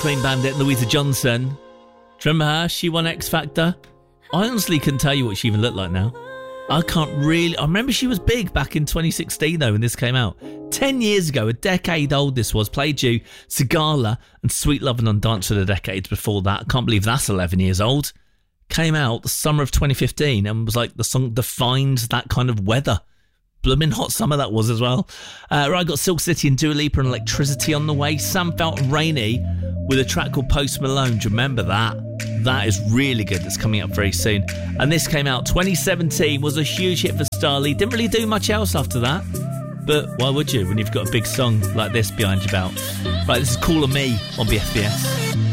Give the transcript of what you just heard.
Clean Bandit, Louisa Johnson. Do you remember her? She won X Factor. I honestly couldn't tell you what she even looked like now. I remember she was big back in 2016 though when this came out. 10 years ago, a decade old this was. Played you Sigala and Sweet Lovin' on Dance for the Decades before that. I can't believe that's 11 years old. Came out the summer of 2015 and was like the song defined that kind of weather. Blooming hot summer that was as well. Right, I got Silk City and Dua Lipa and Electricity on the way. Sam Felton Rainey with a track called Post Malone. Do you remember that? That is really good. That's coming up very soon. And this came out 2017, was a huge hit for Starlee. Didn't really do much else after that. But why would you when you've got a big song like this behind your belt? Right, this is Call on Me on BFBS.